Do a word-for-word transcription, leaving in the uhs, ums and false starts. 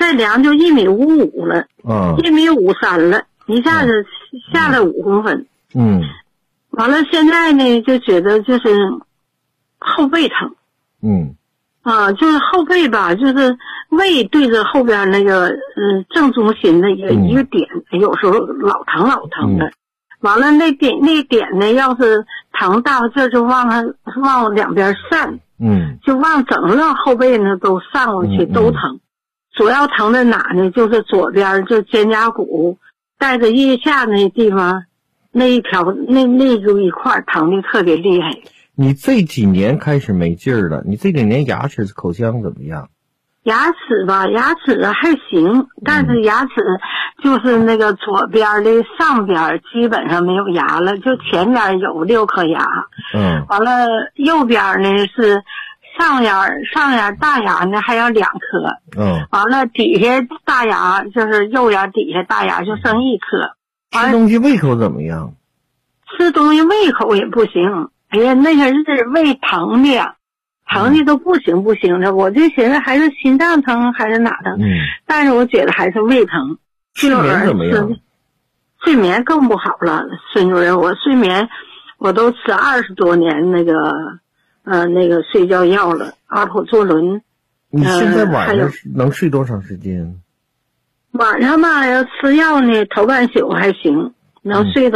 再量就一米五五了， 啊， 一米五三了，一下子下了五公分。 嗯， 完了现在呢就觉得就是后背疼。 嗯， 啊，就是后背吧，就是胃对着后边那个嗯正中心的一个、 嗯、 一个点，有时候老疼老疼的。 嗯、 完了那点那点呢，要是疼大劲儿就往它往两边散， 嗯， 就往整个后背呢都散过去， 嗯、 都疼。主要疼在哪呢？就是左边就肩胛骨带着腋下那地方，那一条那那就一块疼的特别厉害。 你这几年开始没劲儿了，你这几年牙齿口腔怎么样？ 牙齿吧，牙齿还行，但是牙齿就是那个左边的上边基本上没有牙了，就前边有六颗牙。 嗯。 完了，右边呢是上眼上眼大牙呢还有两颗。 嗯。 完了，底下大牙就是右眼底下大牙就剩一颗。 吃东西胃口怎么样？ 吃东西胃口也不行。哎呀，那些日子胃疼的呀，疼的都不行不行的，我就寻思还是心脏疼还是哪疼， 嗯， 但是我觉得还是胃疼。 睡眠怎么样？ 睡眠更不好了，孙主任，我睡眠我都吃二十多年那个呃那个睡觉药了，阿普唑仑。 你现在晚上能睡多长时间？ 晚上吧要吃药呢，头半宿还行，能睡到